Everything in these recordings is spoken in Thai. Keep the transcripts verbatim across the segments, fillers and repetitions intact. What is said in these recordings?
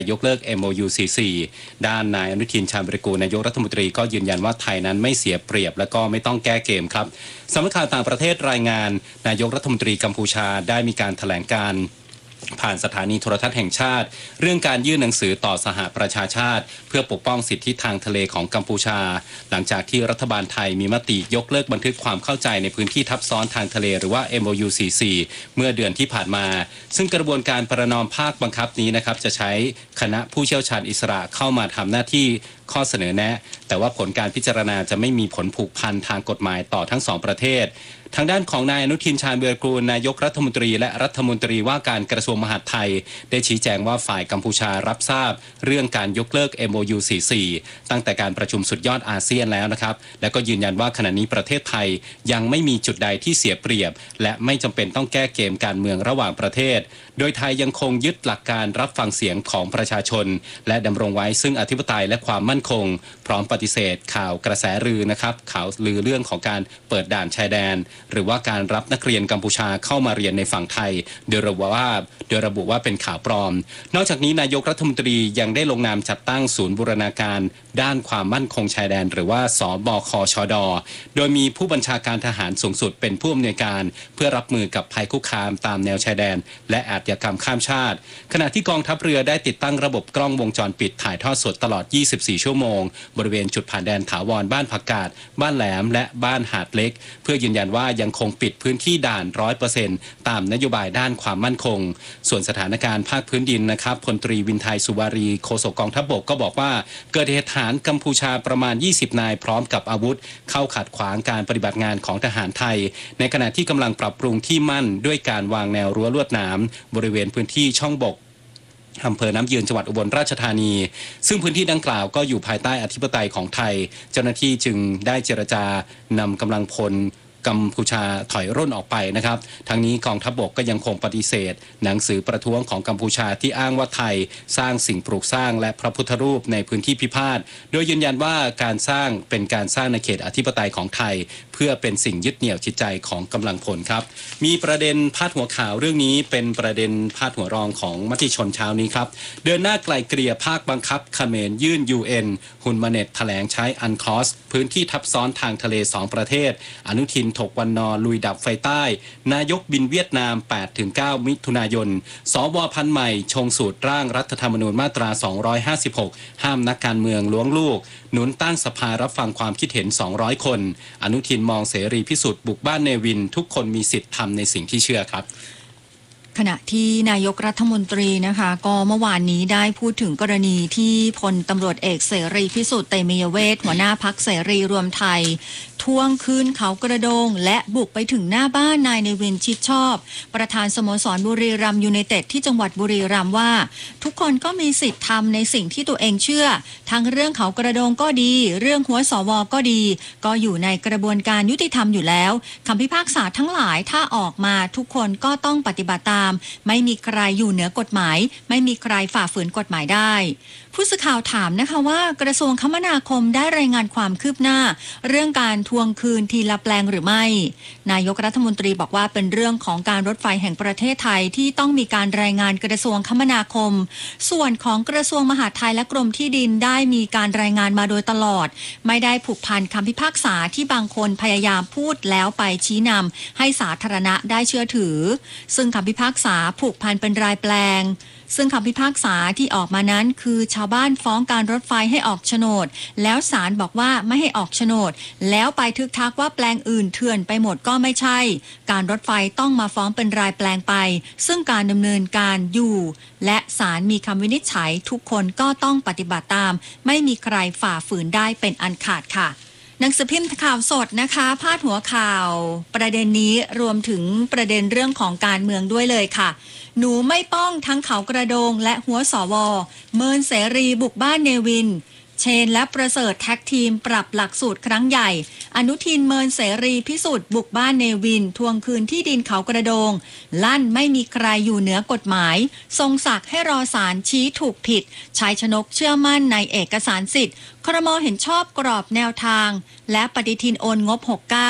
ยกเลิก เอ็ม โอ ยู สี่สิบสี่ ด้านนายอนุทินชาญวิรากูลนายกรัฐมนตรีก็ยืนยันว่าไทยนั้นไม่เสียเปรียบและก็ไม่ต้องแก้เกมครับสำนักข่าวต่างประเทศรายงานนายกรัฐมนตรีกัมพูชาได้มีการแถลงการผ่านสถานีโทรทัศน์แห่งชาติเรื่องการยื่นหนังสือต่อสหประชาชาติเพื่อปกป้องสิทธิทางทะเลของกัมพูชาหลังจากที่รัฐบาลไทยมีมติยกเลิกบันทึกความเข้าใจในพื้นที่ทับซ้อนทางทะเลหรือว่า เอ็ม โอ ยู สี่สิบสี่ เมื่อเดือนที่ผ่านมาซึ่งกระบวนการประนอมภาคบังคับนี้นะครับจะใช้คณะผู้เชี่ยวชาญอิสระเข้ามาทำหน้าที่ข้อเสนอแนะแต่ว่าผลการพิจารณาจะไม่มีผลผูกพันทางกฎหมายต่อทั้งสองประเทศทางด้านของนายอนุทินชาญวิรากูลนายกรัฐมนตรีและรัฐมนตรีว่าการกระทรวงมหาดไทยได้ชี้แจงว่าฝ่ายกัมพูชารับทราบเรื่องการยกเลิก เอ็ม โอ ยู สี่สิบสี่ ตั้งแต่การประชุมสุดยอดอาเซียนแล้วนะครับและก็ยืนยันว่าขณะนี้ประเทศไทยยังไม่มีจุดใดที่เสียเปรียบและไม่จำเป็นต้องแก้เกมการเมืองระหว่างประเทศโดยไทยยังคงยึดหลักการรับฟังเสียงของประชาชนและดำรงไว้ซึ่งอธิปไตยและความมั่นคงพร้อมปฏิเสธข่าวกระแสลือนะครับข่าวลือเรื่องของการเปิดด่านชายแดนหรือว่าการรับนักเรียนกัมพูชาเข้ามาเรียนในฝั่งไทยโดยระบุว่าโดยระบุว่าเป็นข่าวปลอมนอกจากนี้นายกรัฐมนตรียังได้ลงนามจัดตั้งศูนย์บูรณาการด้านความมั่นคงชายแดนหรือว่าสบคชดโดยมีผู้บัญชาการทหารสูงสุดเป็นผู้อำนวยการเพื่อรับมือกับภัยคุกคามตามแนวชายแดนและอาชญากรรมข้ามชาติขณะที่กองทัพเรือได้ติดตั้งระบบกล้องวงจรปิดถ่ายทอดสดตลอดยี่สิบสี่ชั่วโมงบริเวณจุดผ่านแดนถาวรบ้านผักกาดบ้านแหลมและบ้านหาดเล็กเพื่อยืนยันว่ายังคงปิดพื้นที่ด่าน ร้อยเปอร์เซ็นต์ ตามนโยบายด้านความมั่นคงส่วนสถานการณ์ภาคพื้นดินนะครับพลตรีวินไทยสุวารีโฆษกกองทัพบกก็บอกว่าเกิดเหตุทหารกัมพูชาประมาณยี่สิบนายพร้อมกับอาวุธเข้าขัดขวางการปฏิบัติงานของทหารไทยในขณะที่กำลังปรับปรุงที่มั่นด้วยการวางแนวรั้วลวดหนามบริเวณพื้นที่ช่องบกอำเภอน้ำยืนจังหวัดอุบลราชธานีซึ่งพื้นที่ดังกล่าวก็อยู่ภายใต้อธิปไตยของไทยเจ้าหน้าที่จึงได้เจรจานำกำลังพลกัมพูชาถอยร่นออกไปนะครับทั้งนี้กองทัพบกก็ยังคงปฏิเสธหนังสือประท้วงของกัมพูชาที่อ้างว่าไทยสร้างสิ่งปลูกสร้างและพระพุทธรูปในพื้นที่พิพาทโดยยืนยันว่าการสร้างเป็นการสร้างในเขตอธิปไตยของไทยเพื่อเป็นสิ่งยึดเหนี่ยวจิตใจของกำลังพลครับมีประเด็นพาดหัวข่าวเรื่องนี้เป็นประเด็นพาดหัวรองของมติชนเช้านี้ครับเดินหน้าไกลเกลี่ยภาคบังคับเขมรยื่น ยู เอ็น ฮุนมาเน็ตแถลงใช้อันคลอสพื้นที่ทับซ้อนทางทะเลสองประเทศอนุทินถกวันนอลุยดับไฟใต้นายกบินเวียดนาม แปดถึงเก้า มิถุนายนสวพันธุ์ใหม่ชงสูตรร่างรัฐธรรมนูญมาตราสองร้อยห้าสิบหกห้ามนักการเมืองล้วงลูกหนุนตั้งสภารับฟังความคิดเห็นสองร้อยคนอนุทินมองเสรีพิสุทธิ์บุกบ้านเนวินทุกคนมีสิทธิ์ทำในสิ่งที่เชื่อครับขณะที่นายกรัฐมนตรีนะคะก็เมื่อวานนี้ได้พูดถึงกรณีที่พลตำรวจเอกเสรีพิสุทธิ์เตมียเวทหัวหน้าพรรคเสรีรวมไทยทวงคืนเขากระโดงและบุกไปถึงหน้าบ้านนายเนวินชิดชอบประธานสโมสรบุรีรัมย์ยูไนเต็ดที่จังหวัดบุรีรัมย์ว่าทุกคนก็มีสิทธิ์ทำในสิ่งที่ตัวเองเชื่อทั้งเรื่องเขากระโดงก็ดีเรื่องหัวสวก็ดีก็อยู่ในกระบวนการยุติธรรมอยู่แล้วคำพิพากษาทั้งหลายถ้าออกมาทุกคนก็ต้องปฏิบัติตามไม่มีใครอยู่เหนือกฎหมายไม่มีใครฝ่าฝืนกฎหมายได้ผู้สื่อข่าวถามนะคะว่ากระทรวงคมนาคมได้รายงานความคืบหน้าเรื่องการทวงคืนทีละแปลงหรือไม่นายกรัฐมนตรีบอกว่าเป็นเรื่องของการรถไฟแห่งประเทศไทยที่ต้องมีการรายงานกระทรวงคมนาคมส่วนของกระทรวงมหาดไทยและกรมที่ดินได้มีการรายงานมาโดยตลอดไม่ได้ผูกพันคำพิพากษาที่บางคนพยายามพูดแล้วไปชี้นำให้สาธารณะได้เชื่อถือซึ่งคำพิพากษาผูกพันเป็นรายแปลงซึ่งคำพิพากษาที่ออกมานั้นคือชาวบ้านฟ้องการรถไฟให้ออกโฉนดแล้วศาลบอกว่าไม่ให้ออกโฉนดแล้วไปทึกทักว่าแปลงอื่นเถื่อนไปหมดก็ไม่ใช่การรถไฟต้องมาฟ้องเป็นรายแปลงไปซึ่งการดำเนินการอยู่และศาลมีคำวินิจฉัยทุกคนก็ต้องปฏิบัติตามไม่มีใครฝ่าฝืนได้เป็นอันขาดค่ะหนังสือพิมพ์ข่าวสดนะคะพาดหัวข่าวประเด็นนี้รวมถึงประเด็นเรื่องของการเมืองด้วยเลยค่ะหนูไม่ป้องทั้งเขากระโดงและหัวสวเมินเสรีบุกบ้านเนวินเชนและประเสริฐแท็กทีมปรับหลักสูตรครั้งใหญ่อนุทินเมินเสรีพิสุทธิ์บุกบ้านเนวินทวงคืนที่ดินเขากระโดงลั่นไม่มีใครอยู่เหนือกฎหมายทรงศักดิ์ให้รอศาลชี้ถูกผิดชายชนกเชื่อมั่นในเอกสารสิทธิ์ครม.เห็นชอบกรอบแนวทางและปฏิทินโอนงบหกสิบเก้า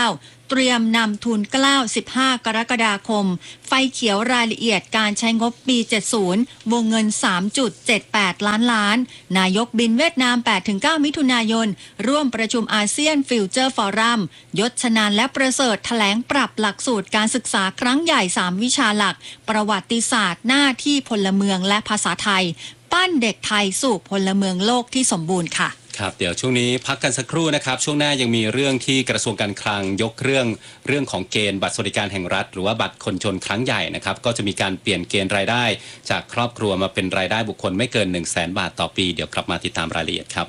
เตรียมนำทุนเกล้า สิบห้า กรกฎาคมไฟเขียวรายละเอียดการใช้งบปี เจ็ดสิบ วงเงิน สามจุดเจ็ดแปด ล้านล้านนายกบินเวียดนาม แปดถึงเก้า มิถุนายนร่วมประชุมอาเซียนฟิวเจอร์ฟอรัมยศชนานและประเสริฐแถลงปรับหลักสูตรการศึกษาครั้งใหญ่ สาม วิชาหลักประวัติศาสตร์หน้าที่พลเมืองและภาษาไทยปั้นเด็กไทยสู่พลเมืองโลกที่สมบูรณ์ค่ะครับเดี๋ยวช่วงนี้พักกันสักครู่นะครับช่วงหน้ายังมีเรื่องที่กระทรวงการคลังยกเรื่องเรื่องของเกณฑ์บัตรสวัสดิการแห่งรัฐหรือว่าบัตรคนจนครั้งใหญ่นะครับก็จะมีการเปลี่ยนเกณฑ์รายได้จากครอบครัวมาเป็นรายได้บุคคลไม่เกิน หนึ่งแสน บาทต่อปีเดี๋ยวกลับมาติดตามรายละเอียดครับ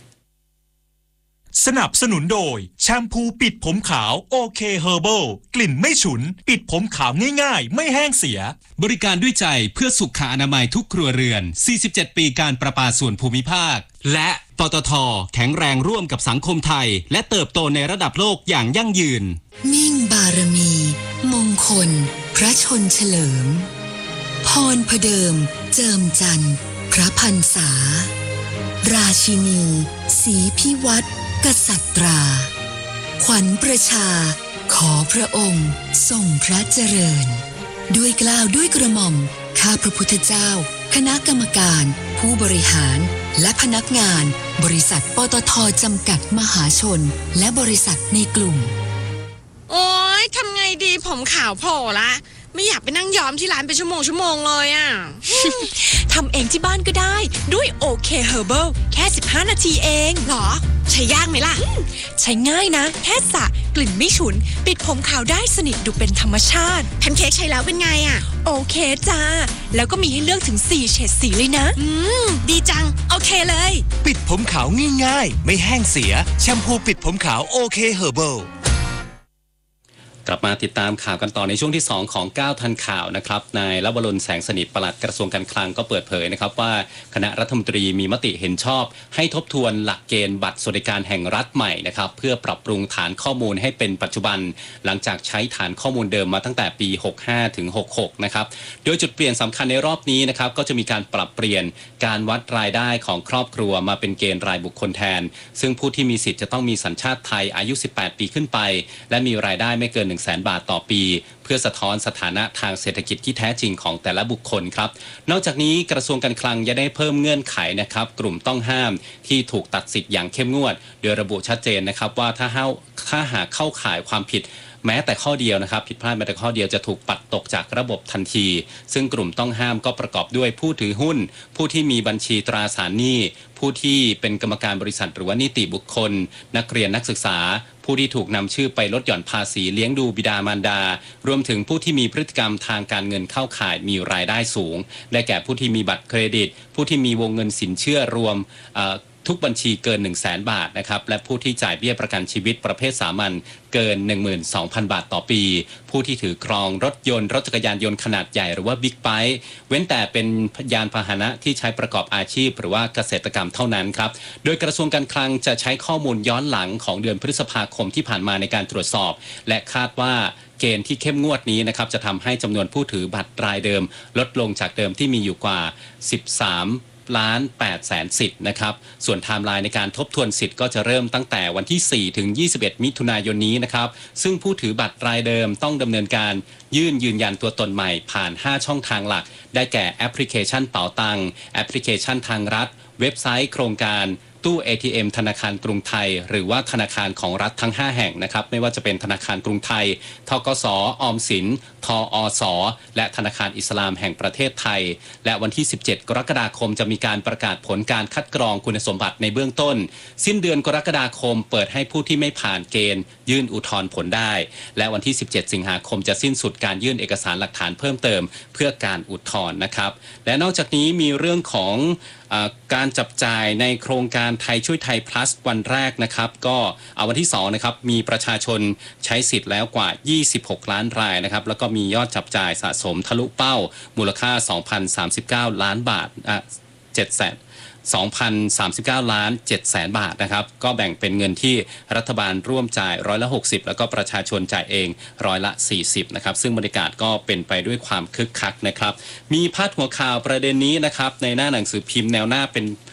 สนับสนุนโดยแชมพูปิดผมขาวโอเคเฮอร์เบิลกลิ่นไม่ฉุนปิดผมขาวง่ายๆไม่แห้งเสียบริการด้วยใจเพื่อสุขอนามัยทุกครัวเรือนสี่สิบเจ็ดปีการประปาส่วนภูมิภาคและปตท.แข็งแรงร่วมกับสังคมไทยและเติบโตในระดับโลกอย่างยั่งยืนมิ่งบารมีมงคลพระชนเฉลิมพรพเดิมเจิมจันทร์พระพรรษาราชินีศรีพิวัตรกษัตราขวัญประชาขอพระองค์ทรงพระเจริญด้วยเกล้าด้วยกระหม่อมข้าพระพุทธเจ้าคณะกรรมการผู้บริหารและพนักงานบริษัทปตท.จำกัดมหาชนและบริษัทในกลุ่มโอ๊ยทำไงดีผมขาวโผล่ละไม่อยากไปนั่งย้อมที่ร้านเป็นชั่วโมงชั่วโมงเลยอ่ะทำเองที่บ้านก็ได้ด้วยโอเคเฮอร์เบิลแค่สิบห้านาทีเองหรอใช้ยากไหมล่ะใช้ง่ายนะแค่สระกลิ่นไม่ฉุนปิดผมขาวได้สนิทดูเป็นธรรมชาติแพนเค้กใช้แล้วเป็นไงอ่ะโอเคจ้าแล้วก็มีให้เลือกถึงสี่เฉดสีเลยนะอืมดีจังโอเคเลยปิดผมขาวง่ายๆไม่แห้งเสียแชมพูปิดผมขาวโอเคเฮอร์เบิลกลับมาติดตามข่าวกันต่อในช่วงที่สองของเก้าทันข่าวนะครับนายลวรนแสงสนิทปลัดกระทรวงการคลังก็เปิดเผยนะครับว่าคณะรัฐมนตรีมีมติเห็นชอบให้ทบทวนหลักเกณฑ์บัตรสวัสดิการแห่งรัฐใหม่นะครับเพื่อปรับปรุงฐานข้อมูลให้เป็นปัจจุบันหลังจากใช้ฐานข้อมูลเดิมมาตั้งแต่ปีหกสิบห้าถึงหกสิบหกนะครับโดยจุดเปลี่ยนสำคัญในรอบนี้นะครับก็จะมีการปรับเปลี่ยนการวัดรายได้ของครอบครัวมาเป็นเกณฑ์รายบุคคลแทนซึ่งผู้ที่มีสิทธิ์จะต้องมีสัญชาติไทยอายุสิบแปดปีขึ้นไปและมีรายได้ไม่เกิน หนึ่งแสน บาทต่อปีเพื่อสะท้อนสถานะทางเศรษฐกิจที่แท้จริงของแต่ละบุคคลครับนอกจากนี้กระทรวงการคลังยังได้เพิ่มเงื่อนไขนะครับกลุ่มต้องห้ามที่ถูกตัดสิทธิ์อย่างเข้มงวดโดยระบุชัดเจนนะครับว่าถ้าเฮาถ้าหากเข้าข่ายความผิดแม้แต่ข้อเดียวนะครับผิดพลาดแม้แต่ข้อเดียวจะถูกปัดตกจากระบบทันทีซึ่งกลุ่มต้องห้ามก็ประกอบด้วยผู้ถือหุ้นผู้ที่มีบัญชีตราสารหนี้ผู้ที่เป็นกรรมการบริษัทหรือว่านิติบุคคลนักเรียนนักศึกษาผู้ที่ถูกนำชื่อไปลดหย่อนภาษีเลี้ยงดูบิดามารดารวมถึงผู้ที่มีพฤติกรรมทางการเงินเข้าข่ายมีรายได้สูงได้แก่ผู้ที่มีบัตรเครดิตผู้ที่มีวงเงินสินเชื่อรวมทุกบัญชีเกิน หนึ่งแสน บาทนะครับและผู้ที่จ่ายเบี้ยประกันชีวิตประเภทสามัญเกิน หนึ่งหมื่นสองพัน บาทต่อปีผู้ที่ถือครองรถยนต์รถจักรยานยนต์ขนาดใหญ่หรือว่าบิ๊กไบค์เว้นแต่เป็นยานพาหนะที่ใช้ประกอบอาชีพหรือว่าเกษตรกรรมเท่านั้นครับโดยกระทรวงการคลังจะใช้ข้อมูลย้อนหลังของเดือนพฤษภาคมที่ผ่านมาในการตรวจสอบและคาดว่าเกณฑ์ที่เข้มงวดนี้นะครับจะทำให้จำนวนผู้ถือบัตรรายเดิมลดลงจากเดิมที่มีอยู่กว่าสิบสามล้านแปดแสนสิทธิ์นะครับส่วนไทม์ไลน์ในการทบทวนสิทธิ์ก็จะเริ่มตั้งแต่วันที่สี่ถึงยี่สิบเอ็ดมิถุนายนนี้นะครับซึ่งผู้ถือบัตรรายเดิมต้องดำเนินการยื่นยืนยันตัวตนใหม่ผ่านห้าช่องทางหลักได้แก่แอปพลิเคชันเป๋าตังแอปพลิเคชันทางรัฐเว็บไซต์โครงการตู้ เอ ที เอ็ม ธนาคารกรุงไทยหรือว่าธนาคารของรัฐทั้งห้าแห่งนะครับไม่ว่าจะเป็นธนาคารกรุงไทยธกส.ออมสินทอส.และธนาคารอิสลามแห่งประเทศไทยและวันที่สิบเจ็ดกรกฎาคมจะมีการประกาศผลการคัดกรองคุณสมบัติในเบื้องต้นสิ้นเดือนกรกฎาคมเปิดให้ผู้ที่ไม่ผ่านเกณฑ์ยื่นอุทธรณ์ผลได้และวันที่สิบเจ็ดสิงหาคมจะสิ้นสุดการยื่นเอกสารหลักฐานเพิ่มเติมเพื่อการอุทธรณ์นะครับและนอกจากนี้มีเรื่องของการจับจ่ายในโครงการไทยช่วยไทย plus วันแรกนะครับก็เอาวันที่สองนะครับมีประชาชนใช้สิทธิ์แล้วกว่ายี่สิบหกล้านรายนะครับแล้วก็มียอดจับจ่ายสะสมทะลุเป้ามูลค่า สองพันสามสิบเก้า ล้านบาทอ่ะเจ็ดแสนสองพันสามสิบเก้า ล้าน เจ็ดแสนบาทนะครับก็แบ่งเป็นเงินที่รัฐบาลร่วมจ่ายร้อยละหกสิบแล้วก็ประชาชนจ่ายเองร้อยละสี่สิบนะครับซึ่งบรรยากาศก็เป็นไปด้วยความคึกคักนะครับมีพาดหัวข่าวประเด็นนี้นะครับในหน้าหนังสือพิมพ์แนวหน้าเป็น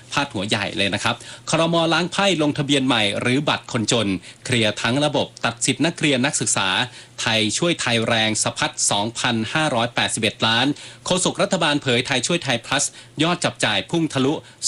พาดหัวใหญ่เลยนะครับครม.ล้างไพ่ลงทะเบียนใหม่หรือบัตรคนจนเคลียร์ทั้งระบบตัดสิทธินักเรียนนักศึกษาไทยช่วยไทยแรงสะพัด สองพันห้าร้อยแปดสิบเอ็ด ล้านโฆษกรัฐบาลเผยไทยช่วยไทย plus ยอดจับจ่ายพุ่งทะลุ